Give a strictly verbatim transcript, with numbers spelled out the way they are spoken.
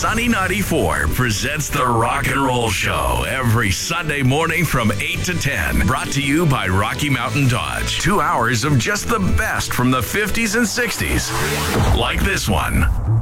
Sunny ninety-four presents the Rock and Roll Show every Sunday morning from eight to ten. Brought to you by Rocky Mountain Dodge. Two hours of just the best from the fifties and sixties. Like this one.